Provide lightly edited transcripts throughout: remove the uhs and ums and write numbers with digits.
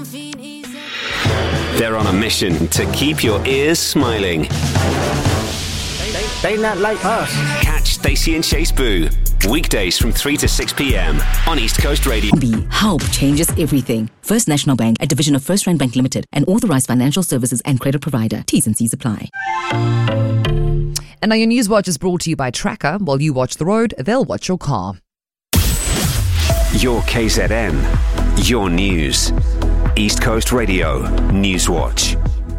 They're on a mission to keep your ears smiling. They not like us. Catch Stacey and Chase Boo weekdays from 3 to 6 p.m. on East Coast Radio. Help changes everything. First National Bank, a division of First Rand Bank Limited, an authorized financial services and credit provider. T's and C's apply. And now your News Watch is brought to you by Tracker. While you watch the road, they'll watch your car. Your KZN, your news. East Coast Radio News Watch.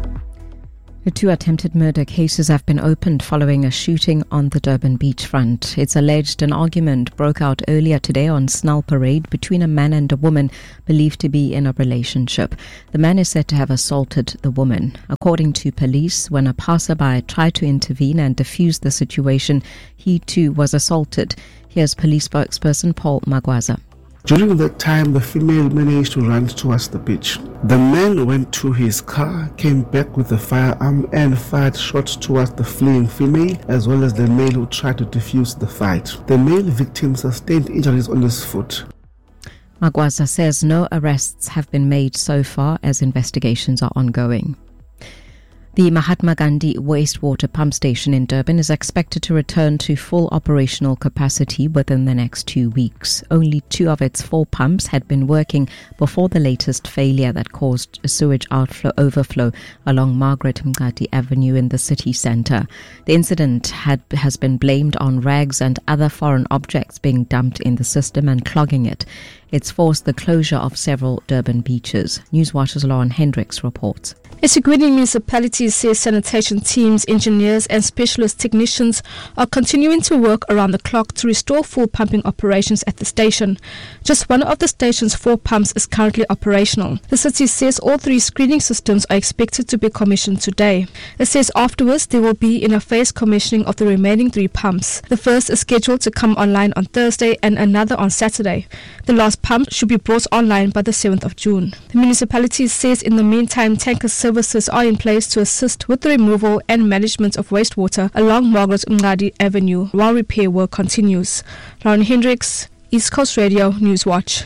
The 2 attempted murder cases have been opened following a shooting on the Durban beachfront. It's alleged an argument broke out earlier today on Snell Parade between a man and a woman believed to be in a relationship. The man is said to have assaulted the woman. According to police, when a passerby tried to intervene and defuse the situation, he too was assaulted. Here's police spokesperson Paul Magwaza. During that time, the female managed to run towards the beach. The man went to his car, came back with a firearm and fired shots towards the fleeing female as well as the male who tried to defuse the fight. The male victim sustained injuries on his foot. Magwaza says no arrests have been made so far as investigations are ongoing. The Mahatma Gandhi wastewater pump station in Durban is expected to return to full operational capacity within the next 2 weeks. Only 2 of its 4 pumps had been working before the latest failure that caused a sewage overflow along Margaret Mngadi Avenue in the city centre. The incident has been blamed on rags and other foreign objects being dumped in the system and clogging it. It's forced the closure of several Durban beaches. Newswatch's Lauren Hendricks reports. eSeQuini Municipality says sanitation teams, engineers and specialist technicians are continuing to work around the clock to restore full pumping operations at the station. Just one of the station's 4 pumps is currently operational. The city says all 3 screening systems are expected to be commissioned today. It says afterwards there will be in a phased commissioning of the remaining 3 pumps. The first is scheduled to come online on Thursday and another on Saturday. The last pump should be brought online by the 7th of June. The municipality says in the meantime tanker services are in place to assist with the removal and management of wastewater along Margaret Mngadi Avenue while repair work continues. Lauren Hendricks, East Coast Radio News Watch.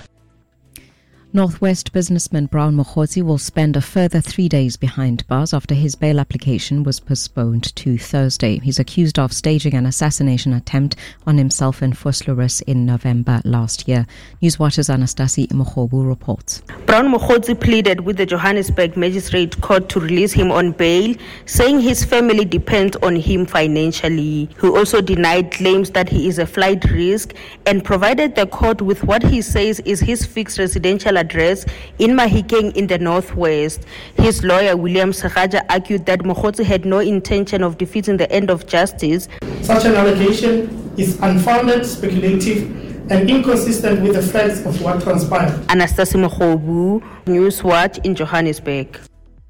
Northwest businessman Brown Mokgotsi will spend a further 3 days behind bars after his bail application was postponed to Thursday. He's accused of staging an assassination attempt on himself and Fosloris in November last year. Newswatch's Anastasi Mokhobu reports. Brown Mokgotsi pleaded with the Johannesburg Magistrate Court to release him on bail, saying his family depends on him financially. He also denied claims that he is a flight risk and provided the court with what he says is his fixed residential address in Mahikeng in the northwest. His lawyer William Sagaja argued that Mokgotsi had no intention of defeating the end of justice. Such an allegation is unfounded, speculative and inconsistent with the facts of what transpired. Anastasi Mokhobu, Newswatch in Johannesburg.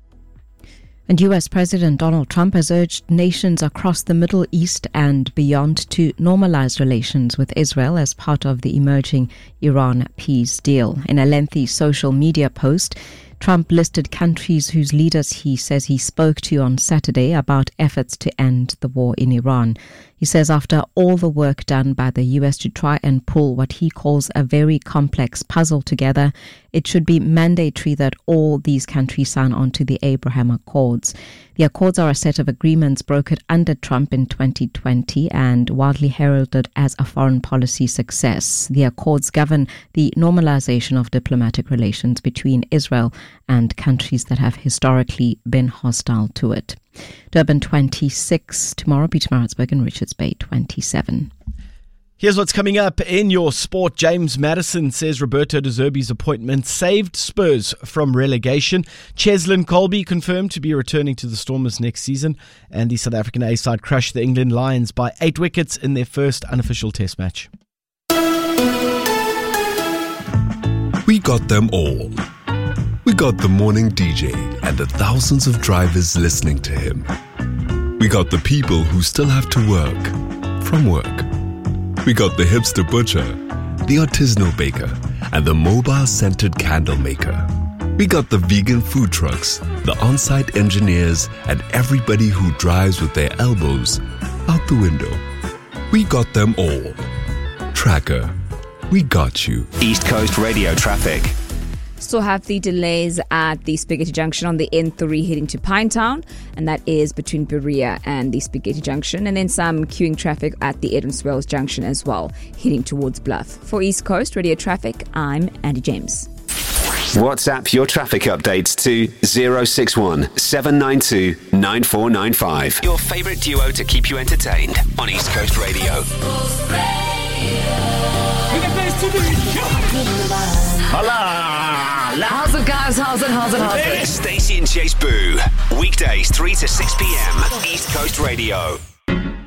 And US President Donald Trump has urged nations across the Middle East and beyond to normalize relations with Israel as part of the emerging Iran peace deal. In a lengthy social media post, Trump listed countries whose leaders he says he spoke to on Saturday about efforts to end the war in Iran. He says after all the work done by the US to try and pull what he calls a very complex puzzle together, it should be mandatory that all these countries sign on to the Abraham Accords. The Accords are a set of agreements brokered under Trump in 2020 and widely heralded as a foreign policy success. The Accords govern the normalization of diplomatic relations between Israel and countries that have historically been hostile to it. Durban 26 tomorrow, Pietermaritzburg and Richards Bay 27. Here's what's coming up in your sport. James Maddison says Roberto De Zerbi's appointment saved Spurs from relegation. Cheslin Colby confirmed to be returning to the Stormers next season. And the South African A-side crushed the England Lions by 8 wickets in their first unofficial test match. We got them all. We got the morning DJ and the thousands of drivers listening to him. We got the people who still have to work from work. We got the hipster butcher, the artisanal baker, and the mobile-centered candle maker. We got the vegan food trucks, the on-site engineers, and everybody who drives with their elbows out the window. We got them all. Tracker, we got you. East Coast Radio traffic. Still have the delays at the Spaghetti Junction on the N3 heading to Pinetown, and that is between Berea and the Spaghetti Junction, and then some queuing traffic at the Edmonds-Wells Junction as well, heading towards Bluff. For East Coast Radio Traffic, I'm Andy James. WhatsApp your traffic updates to 061 792 9495. Your favourite duo to keep you entertained on East Coast Radio. How's it, guys? How's it? Stacey and Chase Boo. Weekdays 3 to 6 p.m. East Coast Radio.